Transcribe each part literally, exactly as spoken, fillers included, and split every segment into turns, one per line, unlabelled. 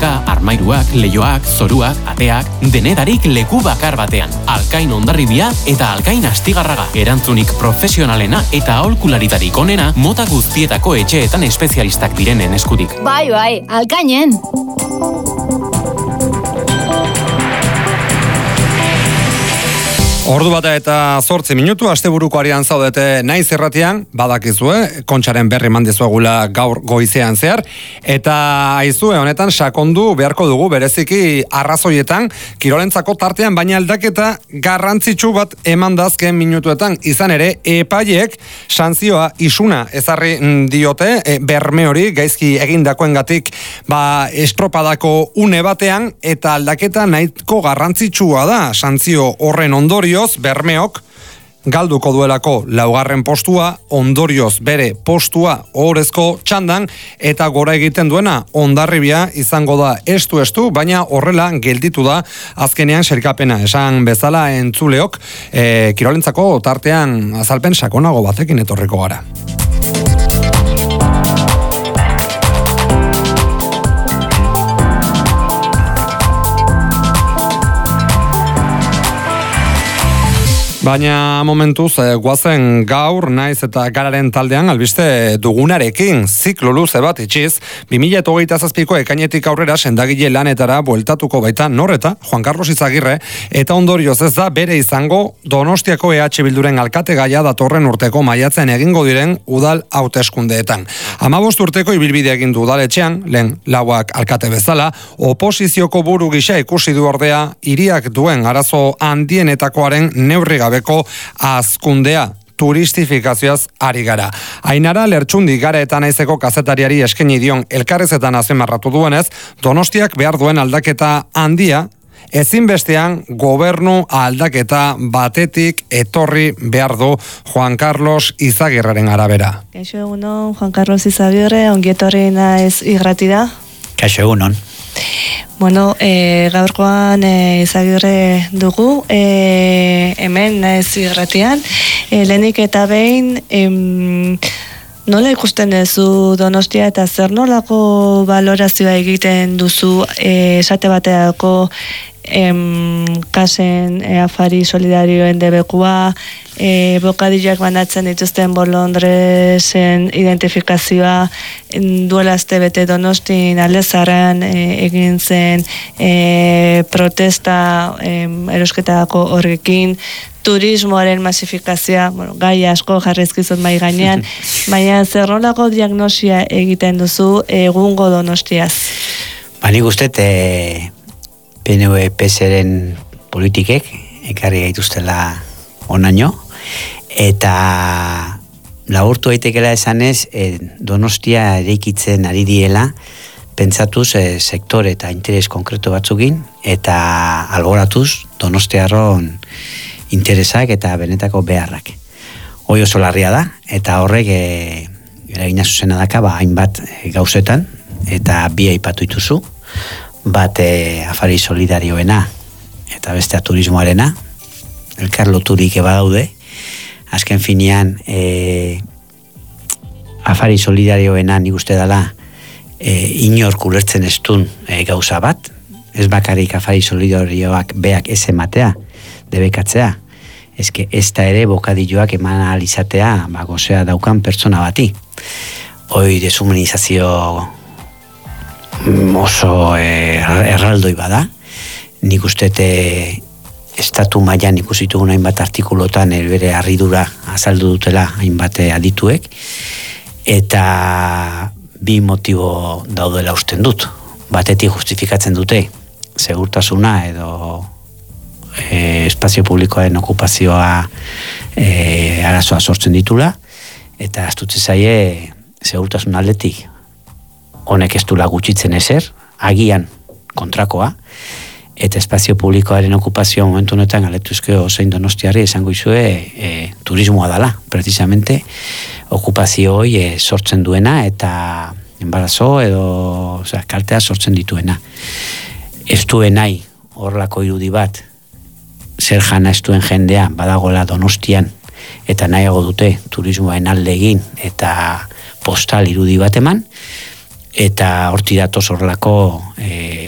marka, armairuak, leihoak, zoruak, ateak, denetarik leku bakar batean. Alkain Hondarribia eta Alkain Astigarraga. Erantzunik profesionalena eta aholkularitarik onena mota guztietako etxeetan espezialistak direnen eskutik.
Bai, bai, Alkainen!
Ordu bata eta zortzi minutu, asteburuko arian zaudete naiz erratian, badakizue, Kontxaren berri mandizuegula gaur goizean zehar, eta aizue honetan sakondu beharko dugu bereziki arrazoietan, kirolentzako tartean, baina aldaketa garrantzitsu bat eman dazken minutuetan, izan ere, epaiek sanzioa isuna ezarri diote, e, berme hori, gaizki egindakoengatik ba, estropadako une batean, eta aldaketa nahiko garrantzitsua da, sanzio horren ondorio, bermeok galduko duelako laugarren postua, ondorioz bere postua ohorezko txandan, eta gora egiten duena Hondarribia izango da estu-estu, baina horrela gelditu da azkenean sailkapena. Esan bezala entzuleok, e, kirolentzako tartean azalpen sakonago batekin etorriko gara. Baina momentuz, eh, guazen gaur, naiz eta gararen taldean albiste dugunarekin ziklo luze bat itxiz, bi mila hogeita zazpiko ekainetik aurrera sendagile lanetara bueltatuko baita norreta, Juan Carlos Izagirre, eta ondorioz ez da bere izango Donostiako E H Bilduren alkategaia datorren urteko maiatzen egingo diren udal hauteskundeetan. Hamabost urteko ibilbide egin du udaletxean, lehen lauak alkate bezala, oposizioko buru gisa ikusi du ordea hiriak duen arazo handienetakoaren neurri gabe beko azkundea, turistifikazioaz ari gara. Ainara Lertxundi gara eta naizeko kazetariari eskaini dion elkarrezetan azpimarratu duenez, Donostiak behar duen aldaketa handia, ezinbestean gobernu aldaketa batetik etorri behar du Juan Carlos Izagirreren arabera.
Kaixo egunon, Juan Carlos Izagirre, ongietorri naiz irratira.
Kaixo egunon.
Bueno, e, gaurkoan e, Izagirre dugu, e, hemen naiz irratian, e, lehenik eta behin, em, nola ikusten duzu Donostia eta zer nolako balorazioa egiten duzu e, esate bateako em, kasen e, afari solidarioen debekua, e, bokadilloak banatzen dituzten bolondresen identifikazioa duela azte bete Donostin Alezarran e, egin zen e, protesta e, erosketako horrekin, turismoaren masifikazioa, bueno, gai asko jarrizkizut mai gainean, baina zer nolako diagnosia egiten duzu egungo Donostiaz?
Ba, nik uste e, P N V P S-ren politikek ekarri gaituztela onaino, eta laburtu aitekela esanez, e, Donostia eraikitzen ari diela, pentsatuz e, sektore eta interes konkretu batzukin, eta alboratuz Donostiarron interesak eta benetako beharrak. Hoi oso larria da, eta horrek e, eragina zuzena daka, ba, hainbat e, gauzetan, eta bi aipatu dituzu, bat e, afari solidarioena, eta bestea turismoarena, elkar loturik eba daude, azken finean e, afari solidarioena nik uste dela e, inork ulertzen ez duen e, gauza bat, ez bakarrik afari solidarioak beak ez ematea, debekatzea, ezke ez da ere bokadilloak eman alizatea ba, gozea daukan pertsona bati. Hoi deshumanizazio oso e, erraldoi bada, nik uste estatu mailan ikusitu hainbat artikulotan bere harridura azaldu dutela hainbat adituek, eta bi motibo daudela usten dut. Batetik justifikatzen dute segurtasuna edo e, espazio publikoaren okupazioa e, arazoa sortzen ditula, eta astutze zaie segurtasun aldetik honek ez dula gutxitzen ezer, agian kontrakoa, eta espazio publikoaren okupazioa momentu honetan galetuzko zein Donostiarri esango izue e, turismoa dala, precisamente okupazio hoi e, sortzen duena eta embarazo edo osea, kaltea sortzen dituena. Ez duen nahi horrelako irudi bat zer jana ez duen jendea badagola Donostian eta nahiago dute turismoaren alde egin eta postal irudi bat eman, eta horti datoz horrelako e,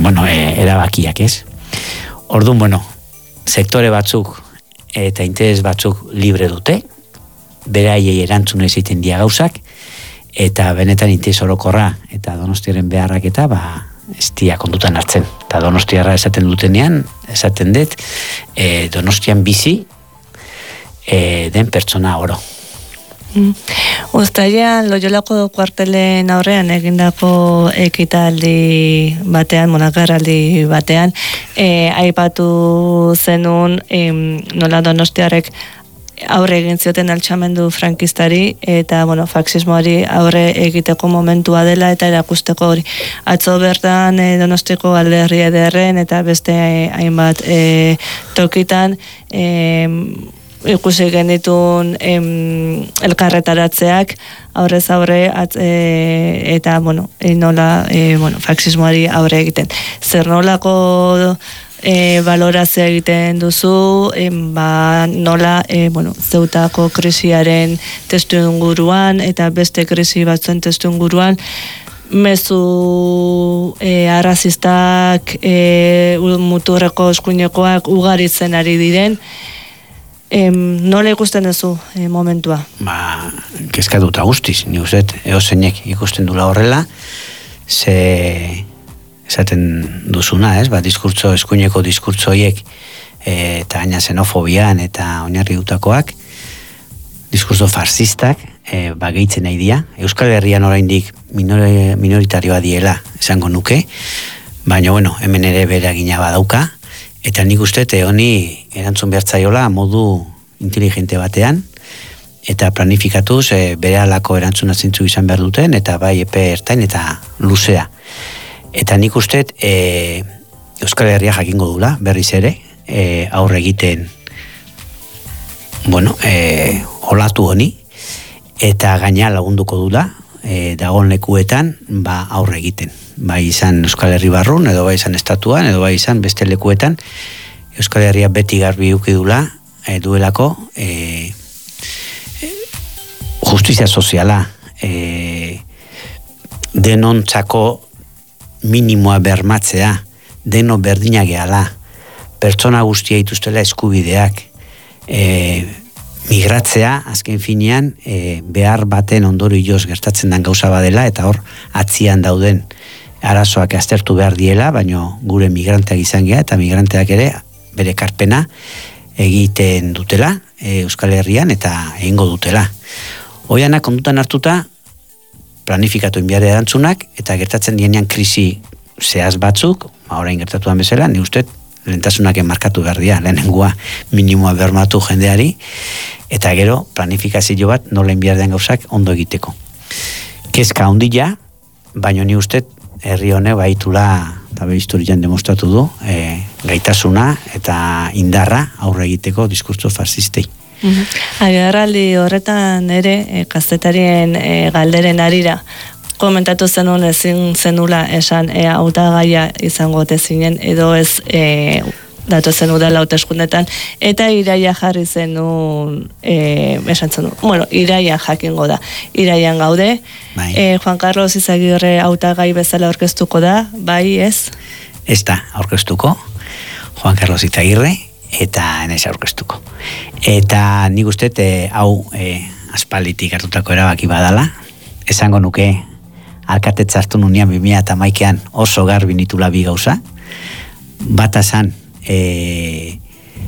bueno, e, erabakiak, ez? Orduan, bueno, sektore batzuk eta interes batzuk libre dute, beraiei erantzun egiten dia gauzak, eta benetan interes orokorra eta Donostiaren beharrak eta ba, ez dia kondutan hartzen. Eta Donostiarra esaten dutenean, esaten dut, e, Donostian bizi e, den pertsona oro.
Mm. Uztailean Loiolako kuartelen aurrean egindako ekitaldi batean, monagarraldi batean, e, aipatu zenun em, nola Donostiarrek aurre egin zioten altxamendu frankistari eta bueno, faxismoari aurre egiteko momentua dela eta erakusteko hori. Atzo bertan e, Donostiko alderri ederren eta beste e, hainbat e, tokitan e, ikusi genitun em, elkarretaratzeak aurrez aurre atz, e, eta bueno, e, nola e, bueno, faxismoari aurre egiten. Zer nolako E, valorazioa egiten duzu, e, ba, nola e, bueno, Zeutako krisiaren testu inguruan eta beste krisi batzuen testu inguruan mezu e, arrazistak e, muturreko eskuinekoak ugaritzen ari diren, e, nola ikusten duzu e, momentua?
Ba, kezkatuta guztiz, ni uzet, eozeinek ikusten dula horrela, ze esaten duzuna, ez? Ba, diskurtso, eskuineko diskurtso horiek e, eta gaina xenofobian eta oinarri dutakoak, diskurtso farsistak e, ba, gehitzen nahi dia. Euskal Herrian oraindik minore, minoritarioa diela esango nuke, baina, bueno, hemen ere beragina badauka, eta nik uste honi erantzun behartzaiola modu inteligente batean, eta planifikatuz e, bere alako erantzuna zintzu izan behar duten, eta bai epe ertain eta luzea. Eta nik uste e, Euskal Herria jakingo dula, berriz ere, e, aurre egiten, bueno, e, olatu honi, eta gaina lagunduko dula, e, dagoen lekuetan, ba, aurre egiten. Bai izan Euskal Herri barrun, edo bai izan estatuan, edo bai izan beste lekuetan, Euskal Herria beti garbi uki dula, e, duelako, e, e, justizia soziala, e, denontzako minimoa bermatzea, deno berdina gehala, pertsona guztia ituztela eskubideak, e, migratzea, azken finean, e, behar baten ondorioz gertatzen den gauza badela, eta hor, atzian dauden arazoak aztertu behar diela, baino gure migranteak izan gea, eta migranteak ere, bere karpena, egiten dutela, e, Euskal Herrian, eta egingo dutela. Hoianak kondutan hartuta, planifikatu inbiare erantzunak, eta gertatzen dienean krisi zehaz batzuk, orain gertatuan bezala, ni uste lehentasunak enmarkatu behar dira, lehenengoa minimoa bermatu jendeari, eta gero planifikazio bat nola inbiar den gauzak ondo egiteko. Kezka ondila, baino ni uste herri honek baitula, eta behizturian demostratu du, e, gaitasuna eta indarra aurre egiteko diskurtso fascistei.
Mm-hmm. Agerraldi horretan ere e, kazetarien e, galderen arira komentatu zenun ezin zenula esan ea hautagaia izango ote zinen edo ez e, datu zen udala hauteskundetan eta iraia jarri zenun e, esan zenun, bueno, iraia jakingo da, iraian gaude e, Juan Carlos Izagirre hautagai bezala aurkeztuko da, bai ez?
Ez da, aurkeztuko Juan Carlos Izagirre eta enez aurkeztuko. Eta nik uste, e, hau e, aspalitik hartutako erabaki badala, esango nuke alkatetza hartu nunean bi mila hamaikaan oso garbi nitula bi gauza, bata zan e,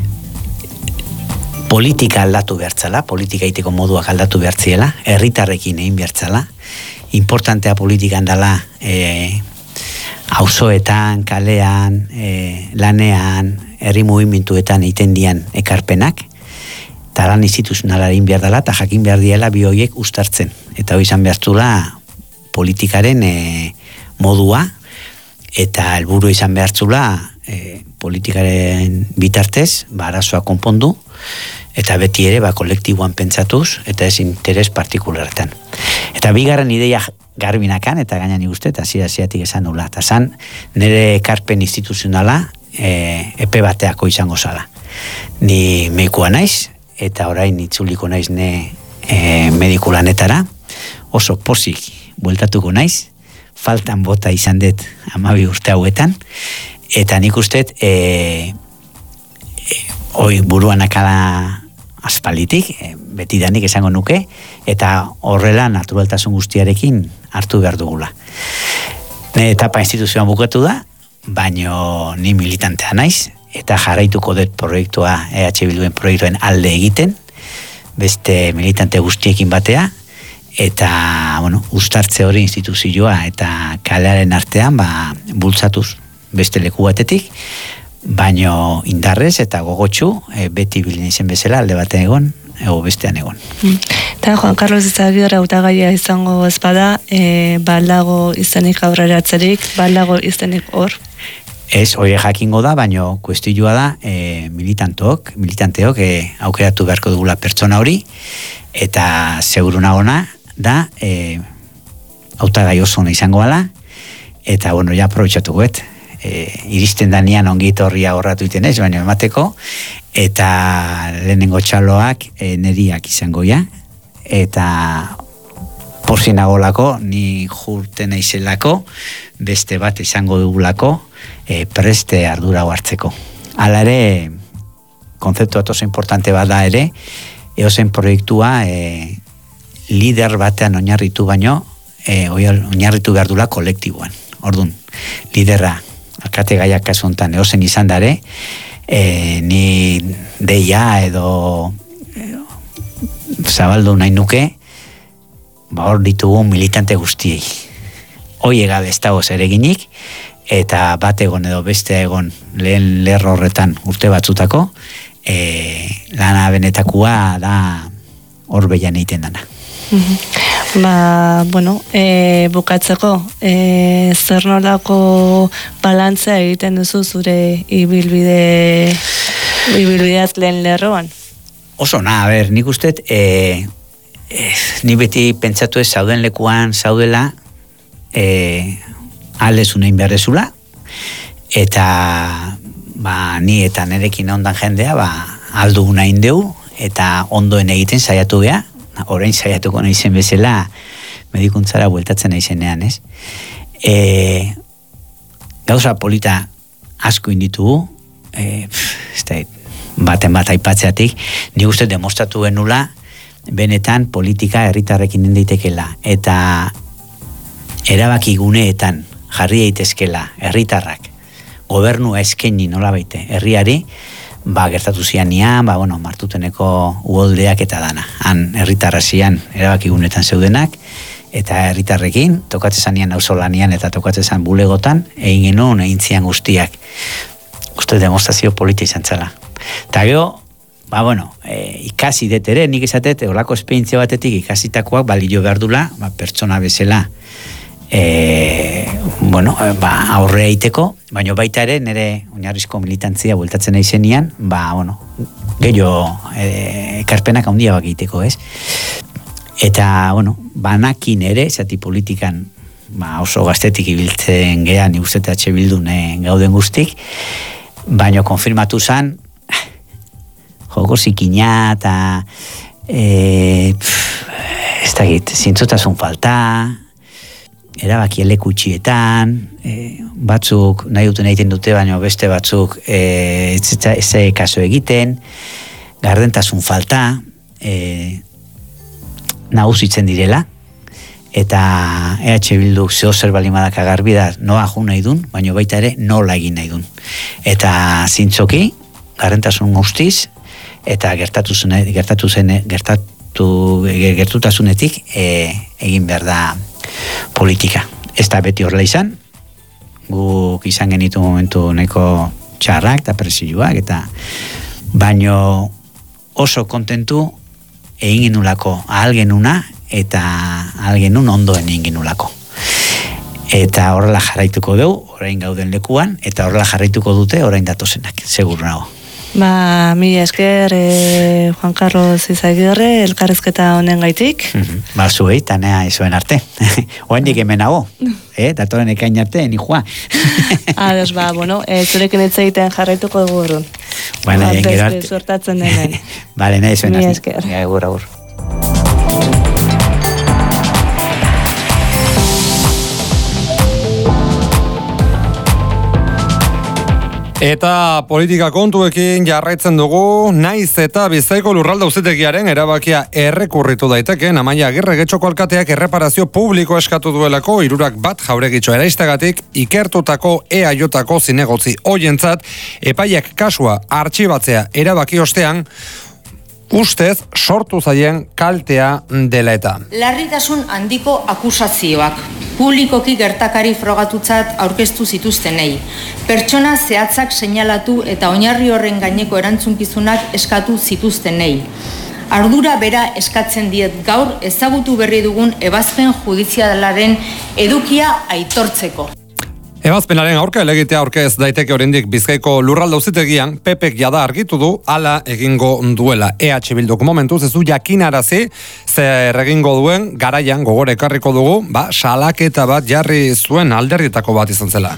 politika aldatu behartzala, politika iteko moduak aldatu behartziela, herritarrekin egin behartzala, importantea politikan dela e, auzoetan, kalean, e, lanean, herri mugimenduetan egiten dian ekarpenak, eta lan instituzionalaren behar dela, eta jakin behar diela bi horiek ustartzen. Eta hori izan behartzula politikaren e, modua, eta helburu izan behartzula e, politikaren bitartez, ba, arazoa konpondu, eta beti ere ba, kolektiboan pentsatuz, eta ez interes partikularretan. Eta bigarren ideia garbinakan, eta gaina nik uste, eta zira-ziratik esan nula, eta zan, nire ekarpen instituzionala, E, epe bateako izango zala. Ni medikua naiz, eta orain itzuliko naiz ne e, mediku lanetara, oso pozik bueltatuko naiz, faltan bota izan dut hamabi urte hauetan, eta nik usteet, e, e, hoi buruan akala aspalitik, e, beti danik esango nuke, eta horrela naturaltasun guztiarekin hartu behar dugula. Ne etapa instituzioan bukatu da, baino ni militantea naiz, eta jarraituko dut proiektua, E H Bilduen proiektuen alde egiten, beste militante guztiekin batea, eta, bueno, uztartze hori instituzioa eta kalearen artean, ba, bultzatuz beste leku batetik, baino indarrez eta gogotsu, e, beti bilin izen bezala, alde batean egon, ego bestean egon.
Eta Juan Carlos Izagirre hautagaia izango ezpada, e, balago izenik aurreratzerik, balago izenik hor?
Ez, hori jakingo da, baino kuestioa da, e, militanteok, militanteok e, aukeratu beharko dugula pertsona hori, eta seguruna ona da, e, hautagai oso ona izango ala, eta, bueno, ja aprobetxatuko, et, e, iristen danian ongi torria horratu iten ez, baina emateko, eta lehenengo txaloak e, neriak izango ja, eta porzinagolako, ni jurten aizelako, beste bat izango dugulako, e, preste ardura hartzeko. Hala ere, konzeptu oso importante bada ere, eozen proiektua e, lider batean oinarritu baino, e, oinarritu behar dula kolektiboan. Orduan, liderra, alkate gaiak kasu honetan eozen izan dare, e, ni deia edo e, zabaldu nahi nuke, ba hor ditugu militante guztiei. Hoi egabe ez dago zereginik, eta bat egon edo beste egon lehen lerro horretan urte batzutako, e, lana benetakua da hor behian egiten dana.
Mm-hmm. Ba, bueno, e, bukatzeko, e, zer nolako balantzea egiten duzu zure ibilbide ibilbideaz lehen lerroan?
Oso, na, a ber, nik usteet, e, e, ni beti pentsatu ez zauden lekuan zaudela, e, aldezunein beharrezula, eta ba, ni eta nerekin ondan jendea, ba, aldu nahin deu, eta ondoen egiten saiatu beha, orain saiatuko naizen bezala, medikuntzara bueltatzen naizenean, ez? E, gauza polita asko inditugu, e, ez da, baten bat aipatzeatik, ni uste demostratu genula, benetan politika herritarrekin indaitekela, eta erabaki guneetan jarri daitezkela herritarrak gobernua eskaini nola baite herriari, ba gertatu zianian, ba bueno, Martuteneko uholdeak eta dana. Han herritarra zian erabaki guneetan zeudenak, eta herritarrekin tokatzen zanean auzolanian eta tokatzen zan bulegotan, egin genuen egin zian guztiak. Uste demonstrazio polita izan zela. Eta gero, ba bueno, e, ikasi det ere, nik esatet, horlako esperientzia batetik ikasitakoak balio behar dula, ba, pertsona bezala, E, bueno, ba, aurre eiteko, baina baita ere nire oinarrizko militantzia bueltatzen naizenian, ba, bueno, gehiago e, ekarpenak handia bak egiteko, ez? Eta, bueno, banakin ere, zati politikan, ba, oso gaztetik ibiltzen gea, ni uste H Bildun gauden guztik, baina konfirmatu zan, joko zikina eta e, pff, ez dakit, zintzotasun falta, erabaki elekutxietan, e, batzuk nahi duten egiten dute, baina beste batzuk e, ez kaso egiten, gardentasun falta, e, nagusitzen direla, eta E H Bilduk zeo zer balimadak agarbi da noa ju nahi dun, baina baita ere nola egin nahi dun. Eta zintzoki, gardentasun guztiz, eta gertatu zen, gertatu zen, gertatu, gertutasunetik e, egin behar da politika. Ez da beti horrela izan, guk izan genitu momentu neko txarrak eta presioak, eta baino oso kontentu egin genulako ahal genuna, eta ahal genun ondoen egin genulako. Eta horrela jarraituko dugu, orain gauden lekuan, eta horrela jarraituko dute orain datozenak, seguru nago.
Ba, mi esker eh, Juan Carlos Izagirre, elkarrezketa honen gaitik.
Mm-hmm. Ba, zuei, tanea izuen arte. Oen dik hemen nago, eh? Datoren ekain arte, ni joa.
Ados, ba, bueno, eh, zurekin etxe egiten jarraituko dugu urrun.
Bueno, ba, gero arte.
Suertatzen denen.
Vale, nahi izuen arte.
Mi esker.
Ja, egur, egur.
Eta politika kontuekin jarraitzen dugu, naiz eta Bizkaiko Lurralde Auzitegiaren erabakia errekurritu daiteke, Amaia Agirre Getxoko alkateak erreparazio publiko eskatu duelako hirurak bat jauregitxo eraistagatik ikertutako E A Jotako zinegotzi hoientzat epaiak kasua artxibatzea erabaki ostean, ustez sortu zaien kaltea dela eta.
Larritasun handiko akusazioak, publikoki gertakari frogatutzat aurkeztu zituztenei, pertsona zehatzak seinalatu eta oinarri horren gaineko erantzunkizunak eskatu zituztenei. Ardura bera eskatzen diet gaur ezagutu berri dugun ebazpen judizialaren edukia aitortzeko.
Ebazpenaren aurka elegitea aurkez daiteke oraindik Bizkaiko Lurralde Auzitegian P Pek jada argitu du hala egingo duela. E H Bilduk momentuz ez du jakinarazi zer egingo duen garaian gogore ekarriko dugu, ba salaketa bat jarri zuen alderdietako bat izan zela.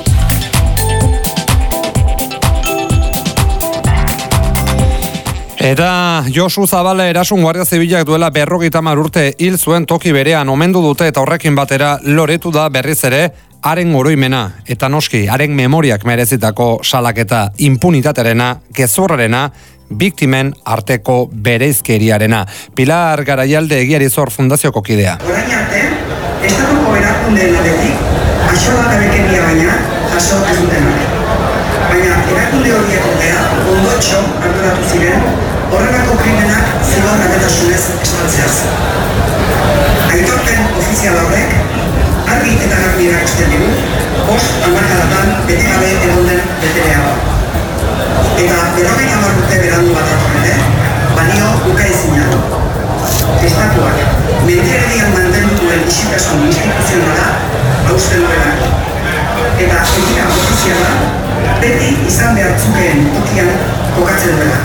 Eta Josu Zabala erasun Guardia Zibilak duela berrogeita hamar urte hil zuen toki berean omendu dute eta horrekin batera loretu da berriz ere haren oroimena eta noski haren memoriak merezitako salaketa impunitaterena, gezurrarena, biktimen arteko bereizkeriarena. Pilar Garaialde Egiarizor Fundazioko kidea.
Orain arte, estatuko erakundeen aldetik axolagabekeria baina jaso ez dutenak. Baina erakunde horiek ordea ondotxo arduratu ziren horrelako krimenak zigor gabetasunez espatzeaz. Aitorpen ofizial horrek argi eta garbi erakusten digu, bost hamarkadatan bete gabe egon den beterea da. Eta berrogei hamar urte berandu bat atorrete, balio ukaezina du. Estatuak, mendialdian mantendu duen isiltasun instituzionala hausten duela. Eta egia ofiziala, beti izan behar zukeen tokian kokatzen duela.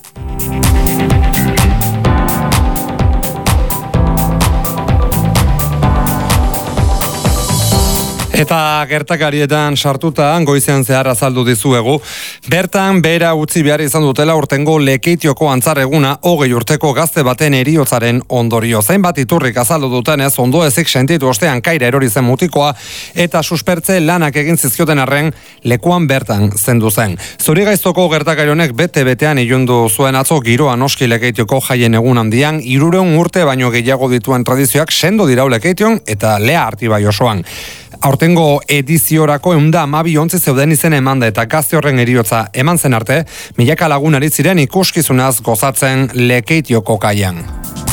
Eta gertakarietan sartuta goizean zehar azaldu dizuegu. Bertan bera utzi behar izan dutela urtengo Lekeitioko antzarreguna hogei urteko gazte baten heriotzaren ondorio. Zainbat iturrik azaldu dutenez ondo ezik sentitu ostean kaira erori zen mutikoa eta suspertze lanak egin zizkioten arren lekuan bertan zendu zen. Zurigaiztoko gertakari honek bete-betean ilundu zuen atzo giroa noski Lekeitioko jaien egun handian, hirureun urte baino gehiago dituen tradizioak sendo dirau Lekeition eta Lea Artibai osoan. Aurtengo ediziorako eunda amabi ontzi zeuden izen emanda eta gazte horren heriotza eman zen arte, milaka lagunari ziren ikuskizunaz gozatzen Lekeitioko kaian.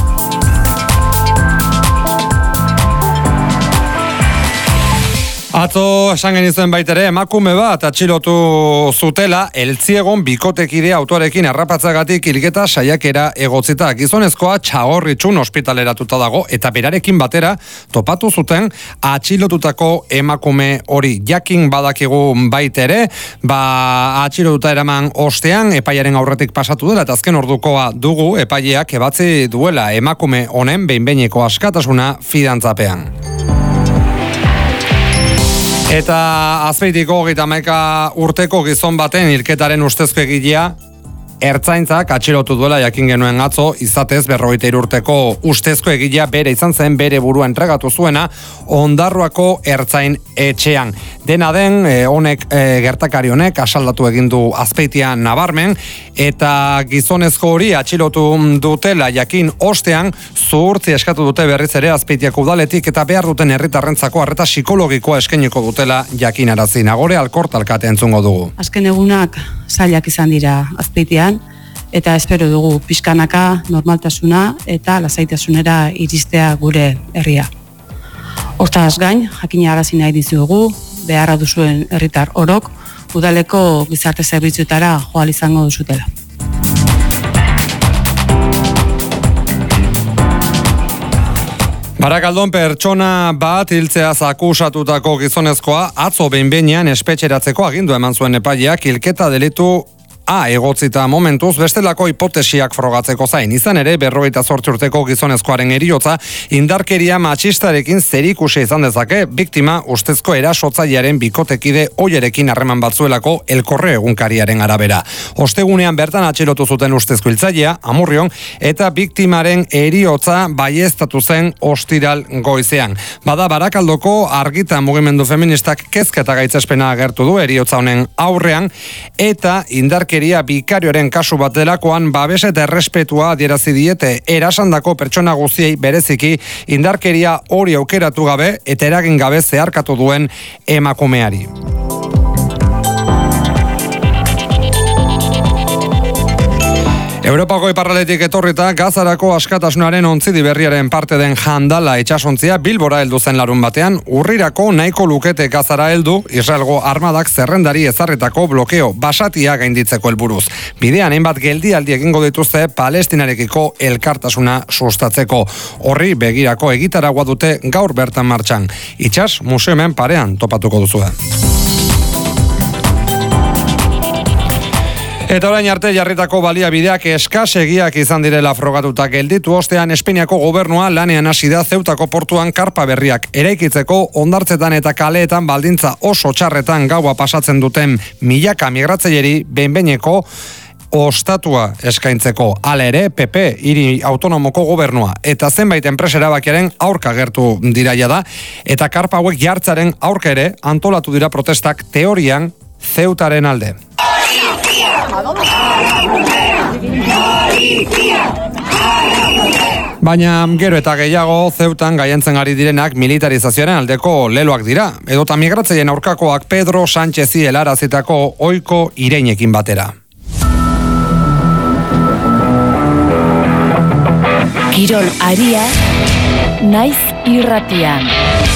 Atzo esan genizuen baitere emakume bat atxilotu zutela Eltziegon bikotekide autoarekin harrapatzagatik hilketa saiakera egotzita. Gizonezkoa Txagorritxun ospitaleratuta dago eta berarekin batera topatu zuten atxilotutako emakume hori. Jakin badakigu baitere, ba atxilotuta eraman ostean epaiaren aurretik pasatu dela eta azken ordukoa dugu epaileak ebatzi duela emakume honen behin-behineko askatasuna fidantzapean. Eta Azpeitiko hogeita hamaika urteko gizon baten hilketaren ustezko egilea Ertzaintzak atxilotu duela jakin genuen atzo, izatez berrogeita hiru urteko ustezko egilea bere izan zen bere burua entregatu zuena Ondarroako ertzain etxean. Dena den, honek e, gertakari honek asaldatu egin du Azpeitian nabarmen eta gizonezko hori atxilotu dutela jakin ostean zuhurtzi eskatu dute berriz ere Azpeitiako udaletik eta behar duten herritarrentzako arreta psikologikoa eskainiko dutela jakinarazi. Nagore Alkort alkate entzungo dugu.
Azken egunak zailak izan dira Azpeitian eta espero dugu pixkanaka normaltasuna eta lasaitasunera iristea gure herria. Hortaz gain, jakina arazi nahi dizugu, beharra duzuen herritar orok, udaleko gizarte zerbitzuetara joal izango duzutela.
Barakaldon pertsona bat hiltzeaz akusatutako gizonezkoa atzo behin-behinean espetxeratzeko agindu eman zuen epaileak hilketa delitu A egotzita momentuz bestelako hipotesiak frogatzeko zain. Izan ere, berrogeita zortzi urteko gizonezkoaren heriotza indarkeria matxistarekin zerikusia izan dezake, biktima ustezko erasotzailearen bikotekide oierekin harreman batzuelako Elkorre egunkariaren arabera. Ostegunean bertan atxilotu zuten ustezko hiltzailea, Amurrion, eta biktimaren heriotza baieztatu zen ostiral goizean. Bada Barakaldoko Argita mugimendu feministak kezka eta gaitzespena agertu du heriotza honen aurrean, eta indarkeria bikarioaren kasu bat delakoan babes eta errespetua adierazi diete erasandako pertsona guztiei bereziki indarkeria hori aukeratu gabe eta eragin gabe zeharkatu duen emakumeari. Europako iparraldetik etorrita Gazarako askatasunaren ontzidi berriaren parte den jandala itsasontzia Bilbora heldu zen larun batean, urrirako nahiko lukete Gazara heldu Israelgo armadak zerrendari ezarritako blokeo basatia gainditzeko helburuz. Bidean hainbat geldialdi egingo dituzte Palestinarekiko elkartasuna sustatzeko. Horri begirako egitaragua dute gaur bertan martxan. Itsas museumen parean topatuko duzue. Eta orain arte jarritako baliabideak eskasegiak izan direla frogatuta gelditu ostean Espainiako gobernua lanean hasi da Zeutako portuan karpa berriak eraikitzeko hondartzetan eta kaleetan baldintza oso txarretan gaua pasatzen duten milaka migratzaileri behin-behineko ostatua eskaintzeko. Hala ere, P P hiri autonomoko gobernua eta zenbait enpresa erabakiaren aurka gertu diraia da, eta karpa hauek jartzaren aurka ere antolatu dira protestak teorian Zeutaren alde. Baina gero eta gehiago Zeutan gaientzen ari direnak militarizazioaren aldeko leloak dira, edota migratzaien aurkakoak Pedro Sánchezi helarazitako ohiko ireinekin batera.
Kirol aria naiz irratian.